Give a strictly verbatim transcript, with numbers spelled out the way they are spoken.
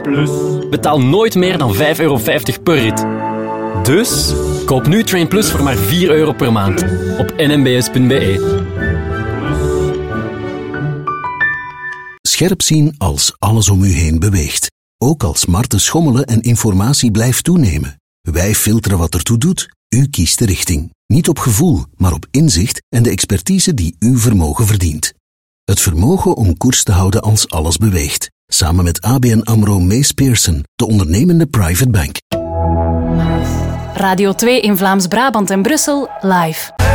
Plus. Betaal nooit meer dan vijf euro vijftig per rit. Dus koop nu Train Plus voor maar vier euro per maand op n m b s punt b e. Scherp zien als alles om u heen beweegt. Ook als smarten schommelen en informatie blijft toenemen. Wij filteren wat ertoe doet. U kiest de richting. Niet op gevoel, maar op inzicht en de expertise die uw vermogen verdient. Het vermogen om koers te houden als alles beweegt. Samen met A B N AMRO Mees Pearson, de ondernemende private bank. Radio twee in Vlaams-Brabant en Brussel, live.